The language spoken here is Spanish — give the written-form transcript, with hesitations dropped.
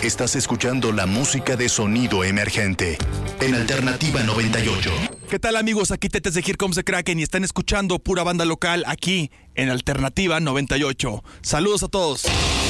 Estás escuchando la música de sonido emergente en Alternativa 98. ¿Qué tal, amigos? Aquí Tetes de Here Comes the Kraken y están escuchando pura banda local aquí en Alternativa 98. Saludos a todos.